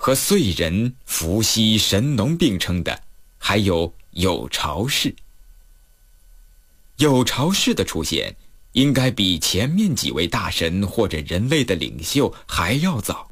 和燧人、伏羲、神农并称的还有有巢氏。有巢氏的出现应该比前面几位大神或者人类的领袖还要早。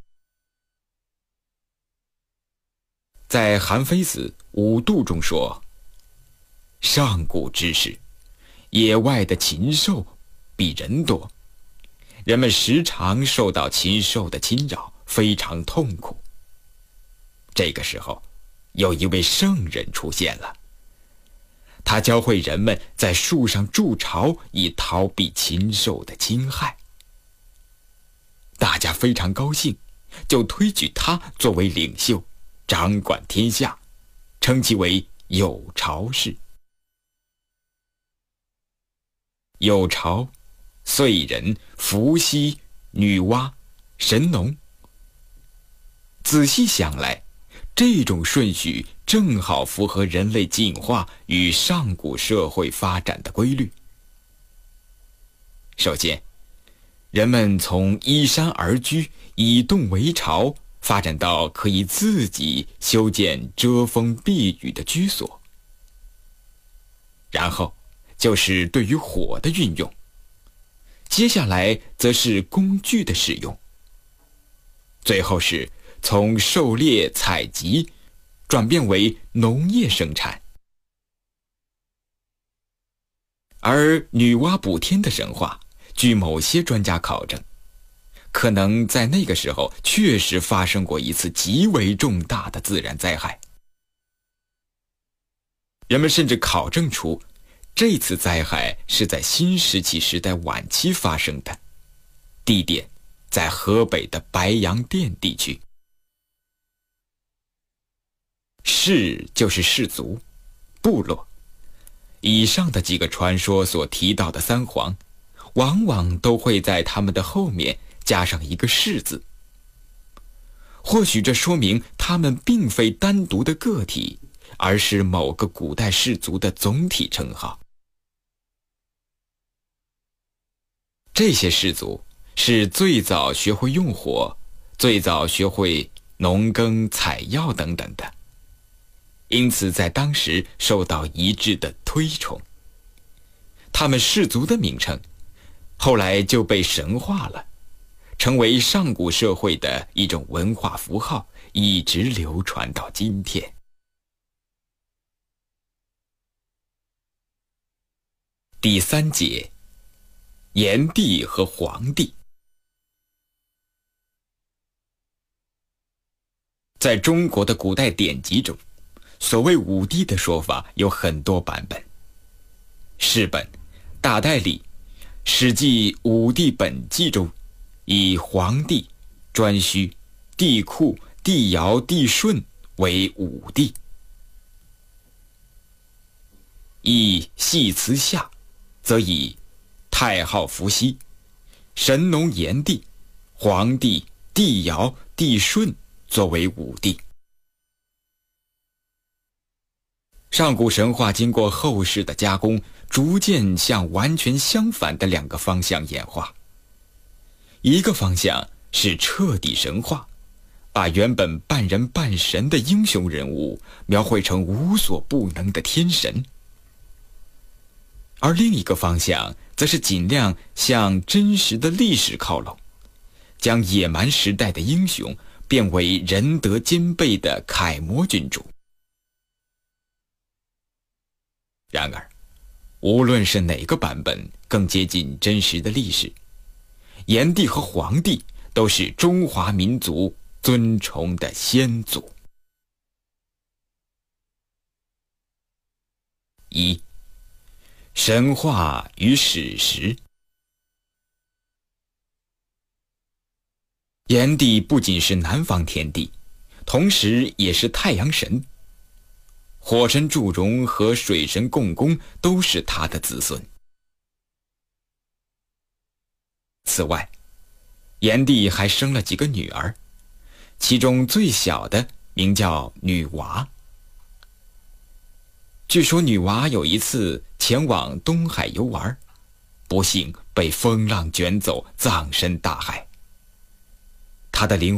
在韩非子《五度》中说，上古之时，野外的禽兽比人多，人们时常受到禽兽的侵扰，非常痛苦。这个时候，有一位圣人出现了，他教会人们在树上筑巢，以逃避禽兽的侵害。大家非常高兴，就推举他作为领袖，掌管天下，称其为有巢氏。有巢、燧人、伏羲、女娲、神农。仔细想来，这种顺序正好符合人类进化与上古社会发展的规律。首先，人们从依山而居，以洞为巢，发展到可以自己修建遮风避雨的居所。然后就是对于火的运用，接下来则是工具的使用，最后是从狩猎采集转变为农业生产。而女娲补天的神话，据某些专家考证，可能在那个时候确实发生过一次极为重大的自然灾害。人们甚至考证出这次灾害是在新石器时代晚期发生的，地点在河北的白洋淀地区。氏就是氏族、部落。以上的几个传说所提到的三皇，往往都会在他们的后面加上一个氏字。或许这说明他们并非单独的个体，而是某个古代氏族的总体称号。这些氏族是最早学会用火，最早学会农耕、采药等等的，因此在当时受到一致的推崇。他们氏族的名称后来就被神化了，成为上古社会的一种文化符号，一直流传到今天。第三节，炎帝和黄帝。在中国的古代典籍中，所谓五帝的说法有很多版本。释本《大代历》《史记·五帝本纪》中，以黄帝、颛顼、帝喾、帝尧、帝舜为五帝。以系辞下，则以太昊伏羲、神农炎帝、黄帝、帝尧、帝舜作为五帝。上古神话经过后世的加工，逐渐向完全相反的两个方向演化。一个方向是彻底神话，把原本半人半神的英雄人物描绘成无所不能的天神。而另一个方向则是尽量向真实的历史靠拢，将野蛮时代的英雄变为仁德兼备的楷模君主。然而，无论是哪个版本更接近真实的历史，炎帝和黄帝都是中华民族尊崇的先祖。一、神话与史实。炎帝不仅是南方天帝，同时也是太阳神。火神祝融和水神共工都是他的子孙。此外，炎帝还生了几个女儿，其中最小的名叫女娲。据说女娲有一次前往东海游玩，不幸被风浪卷走，葬身大海。她的灵